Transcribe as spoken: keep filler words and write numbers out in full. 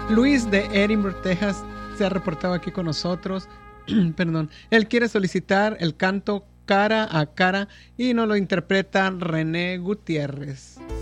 Luis de Edinburgh, Texas, se ha reportado aquí con nosotros. Perdón. Él quiere solicitar el canto Cara a Cara y nos lo interpreta René Gutiérrez.